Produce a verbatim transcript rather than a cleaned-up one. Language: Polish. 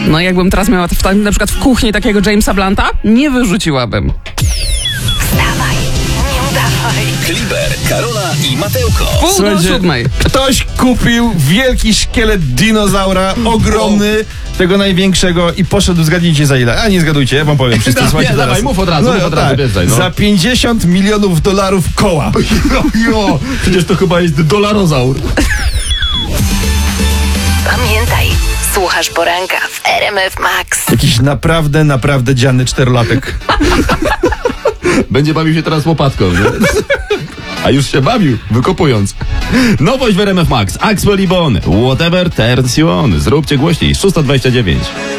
No jakbym teraz miała w, na przykład w kuchni takiego Jamesa Blunta, nie wyrzuciłabym. Wstawaj, nie udawaj. Kliber, Karola i Matełko. Pół do siódmej. Ktoś kupił wielki szkielet dinozaura, ogromny, tego największego i poszedł, zgadnijcie za ile. A nie zgadujcie, ja wam powiem wszyscy. Nie, Słuchajcie dawaj, teraz. mów od razu, no, mów od razu, tak, bierzaj, no. Za pięćdziesiąt milionów dolarów koła. Jo, przecież to chyba jest dolarozaur. Pamiętaj, słuchasz poranka w R M F Max. Jakiś naprawdę, naprawdę dziany czterolatek. Będzie bawił się teraz łopatką, nie? A już się bawił, wykopując. Nowość w R M F Max. Axwell i Bon. Whatever turns you on. Zróbcie głośniej. szósta dwadzieścia dziewięć.